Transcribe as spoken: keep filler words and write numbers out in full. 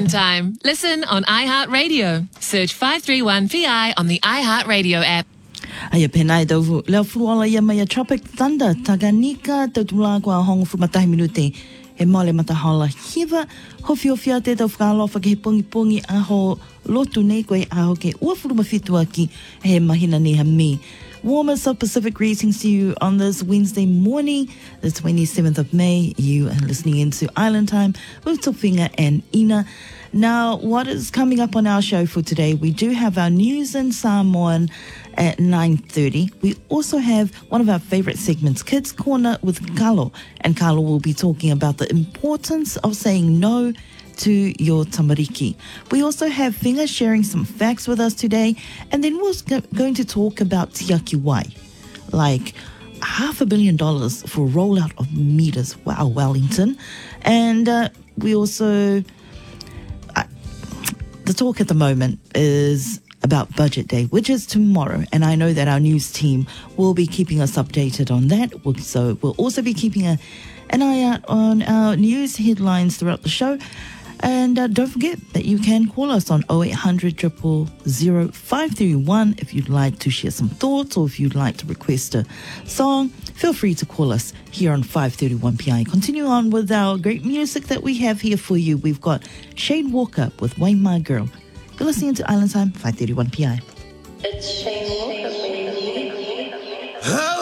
Time. Listen on iHeartRadio. Search five three one P I on the iHeartRadio app. Aia penai tau leo furuala ia mai a Tropic Thunder Taganika tau tula kua hongo fumatahi minute he mole matahala hiva hofi ofia te tau whakalofa ke he pongi pongi aho lotu nei koe aho ke ua furuma fitua ki he mahina ni ha me. Warmest of Pacific greetings to you on this Wednesday morning, the twenty-seventh of May. You are listening into Island Time with Tofinga and Ina. Now, what is coming up on our show for today? We do have our news in Samoan at nine thirty. We also have one of our favorite segments, Kids Corner with Carlo. And Carlo will be talking about the importance of saying no to your tamariki. We also have Finga sharing some facts with us today. And then we're going to talk about Tiaki Wai, like half a billion dollars for rollout of meters. Wow, Wellington. And uh, we also... The talk at the moment is about Budget Day, which is tomorrow. And I know that our news team will be keeping us updated on that. So we'll also be keeping a, an eye out on our news headlines throughout the show. And uh, don't forget that you can call us on oh eight hundred, zero zero zero, five three one if you'd like to share some thoughts or if you'd like to request a song. Feel free to call us here on five thirty-one P I. Continue on with our great music that we have here for you. We've got Shane Walker with Wayne My Girl. You're listening to Island Time, five thirty-one P I. It's Shane Walker, baby.